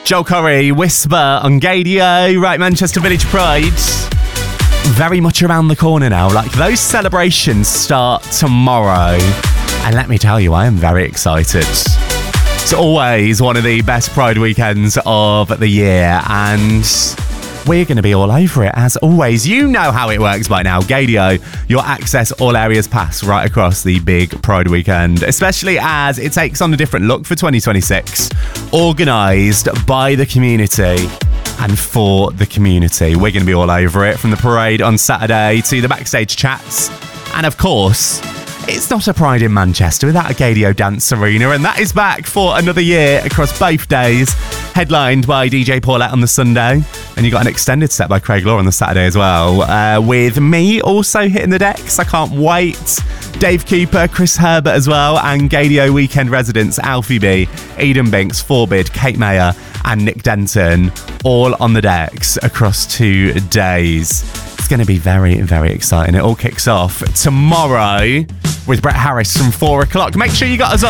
Joel Corry, Whisper on Gadio, right, Manchester Village Pride. Very much around the corner now. Like, those celebrations start tomorrow. And let me tell you, I am very excited. It's always one of the best Pride weekends of the year, and we're going to be all over it, as always. You know how it works by now. Gadio, your access all areas pass right across the big Pride weekend, especially as it takes on a different look for 2026. Organised by the community and for the community. We're going to be all over it, from the parade on Saturday to the backstage chats. And of course, it's not a Pride in Manchester without a Gadio Dance Arena, and that is back for another year across both days, headlined by DJ Paulette on the Sunday, and you got an extended set by Craig Law on the Saturday as well, with me also hitting the decks. I can't wait. Dave Cooper, Chris Herbert as well, and Gadio weekend residents Alfie B, Eden Binks, Forbid, Kate Mayer and Nick Denton, all on the decks across 2 days. It's going to be very, very exciting. It all kicks off tomorrow with Brett Harris from 4 o'clock. Make sure you got us on